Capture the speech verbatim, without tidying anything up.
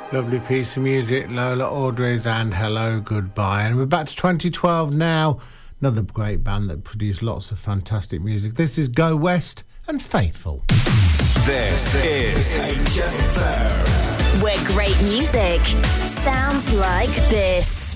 Lovely piece of music, Lola Aldridge and Hello Goodbye. And we're back to twenty twelve now. Another great band that produced lots of fantastic music. This is Go West and Faithful. This is H F M, where great music sounds like this.